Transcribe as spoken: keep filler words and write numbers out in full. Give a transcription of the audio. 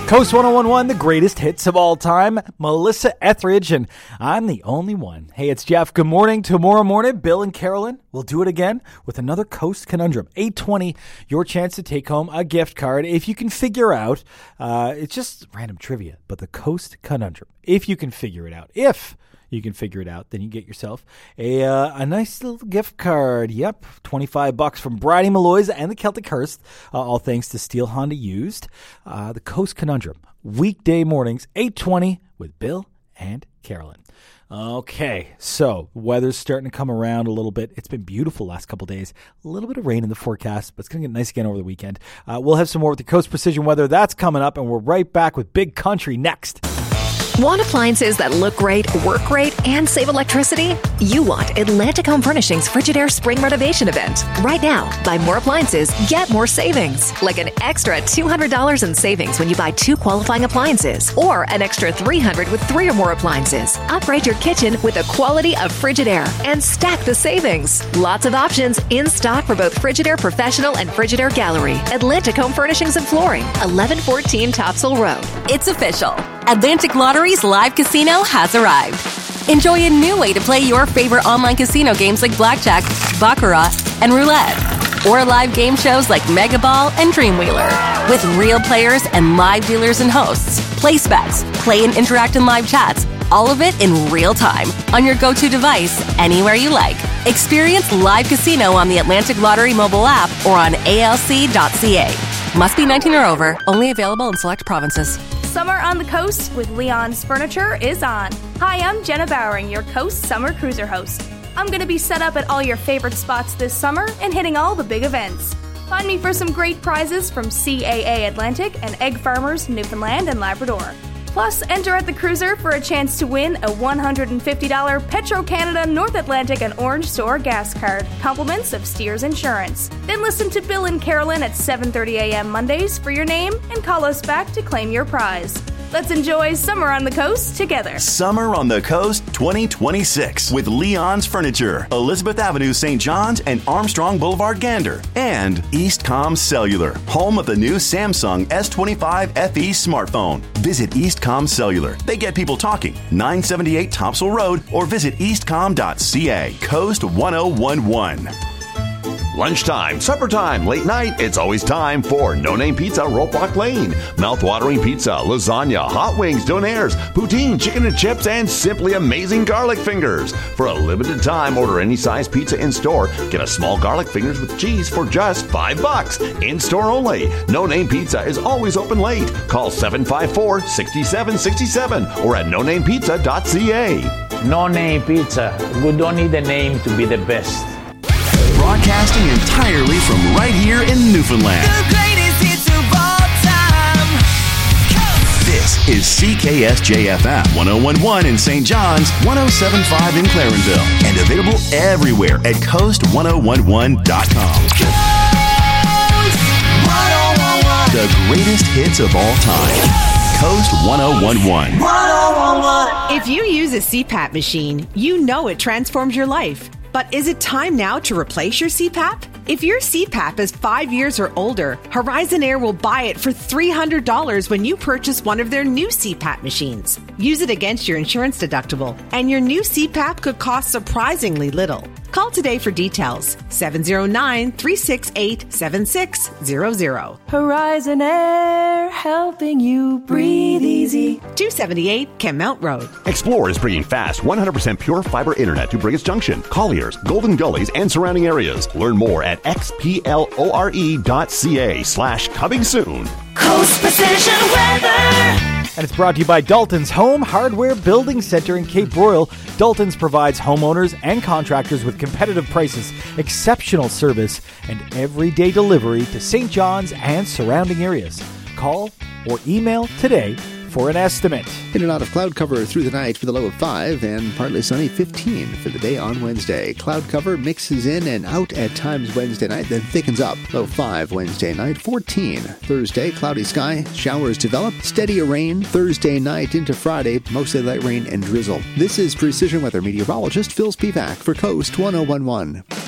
Coast one oh one one, the greatest hits of all time. Melissa Etheridge, and I'm the only one. Hey, it's Jeff. Good morning. Tomorrow morning, Bill and Carolyn will do it again with another Coast Conundrum. eight twenty, your chance to take home a gift card. If you can figure out, uh, it's just random trivia, but the Coast Conundrum. If you can figure it out. If you can figure it out, then you get yourself a uh, a nice little gift card. Yep, twenty-five bucks from Bridie Malloy's and the Celtic Hearst, uh, all thanks to Steel Honda Used. Uh, the Coast Conundrum, weekday mornings, eight twenty with Bill and Carolyn. Okay, so weather's starting to come around a little bit. It's been beautiful last couple days. A little bit of rain in the forecast, but it's going to get nice again over the weekend. Uh, we'll have some more with the Coast Precision Weather. That's coming up, and we're right back with Big Country next. Want appliances that look great, work great, and save electricity? You want Atlantic Home Furnishings Frigidaire Spring Renovation Event. Right now, buy more appliances, get more savings. Like an extra two hundred dollars in savings when you buy two qualifying appliances. Or an extra three hundred dollars with three or more appliances. Upgrade your kitchen with the quality of Frigidaire and stack the savings. Lots of options in stock for both Frigidaire Professional and Frigidaire Gallery. Atlantic Home Furnishings and Flooring, eleven fourteen Topsail Road. It's official. Atlantic Lottery's live casino has arrived. Enjoy a new way to play your favorite online casino games like Blackjack, Baccarat, and Roulette. Or live game shows like Mega Ball and Dreamwheeler. With real players and live dealers and hosts. Place bets, play and interact in live chats. All of it in real time on your go-to device, anywhere you like. Experience live casino on the Atlantic Lottery mobile app or on A L C dot C A. Must be nineteen or over. Only available in select provinces. Summer on the Coast with Leon's Furniture is on. Hi, I'm Jenna Bowering, your Coast Summer Cruiser host. I'm going to be set up at all your favorite spots this summer and hitting all the big events. Find me for some great prizes from C A A Atlantic and Egg Farmers, Newfoundland and Labrador. Plus, enter at the cruiser for a chance to win a one hundred fifty dollars Petro-Canada North Atlantic and Orange Store gas card, compliments of Steers Insurance. Then listen to Bill and Carolyn at seven thirty a.m. Mondays for your name and call us back to claim your prize. Let's enjoy Summer on the Coast together. Summer on the Coast twenty twenty-six with Leon's Furniture, Elizabeth Avenue, Saint John's, and Armstrong Boulevard, Gander. And Eastcom Cellular, home of the new Samsung S twenty-five F E smartphone. Visit Eastcom Cellular. They get people talking. nine seventy-eight Topsail Road or visit eastcom dot c a. Coast one oh one one. Lunchtime, supper time, late night, it's always time for No Name Pizza, Ropelock Lane. Mouth-watering pizza, lasagna, hot wings, donaires, poutine, chicken and chips, and simply amazing garlic fingers. For a limited time, order any size pizza in-store. Get a small garlic fingers with cheese for just five bucks. In-store only. No Name Pizza is always open late. Call seven five four, six seven six seven or at no name pizza dot c a. No Name Pizza. We don't need a name to be the best. Broadcasting entirely from right here in Newfoundland. The greatest hits of all time. Coast. This is C K S J F M one oh one point one in Saint John's, one oh seven point five in Clarenville, and available everywhere at coast one oh one one dot com. Coast one oh one one. The greatest hits of all time. Coast one oh one one. one oh one one. If you use a C PAP machine, you know it transforms your life. But is it time now to replace your C PAP? If your C PAP is five years or older, Horizon Air will buy it for three hundred dollars when you purchase one of their new C PAP machines. Use it against your insurance deductible, and your new C PAP could cost surprisingly little. Call today for details. seven oh nine, three six eight, seven six zero zero. Horizon Air, helping you breathe easy. two seventy-eight Kenmount Road. Explore is bringing fast one hundred percent pure fiber internet to Brigus Junction, Colliers, Golden Gullies, and surrounding areas. Learn more at xplore dot ca slash coming soon. Coast Precision Weather. And it's brought to you by Dalton's Home Hardware Building Center in Cape Royal. Dalton's provides homeowners and contractors with competitive prices, exceptional service, and everyday delivery to Saint John's and surrounding areas. Call or email today for an estimate. In and out of cloud cover through the night with a low of five and partly sunny fifteen for the day on Wednesday. Cloud cover mixes in and out at times Wednesday night, then thickens up. Low five Wednesday night, fourteen. Thursday, cloudy sky, showers develop, steadier rain. Thursday night into Friday, mostly light rain and drizzle. This is Precision Weather meteorologist Phil Spivak for Coast one oh one one.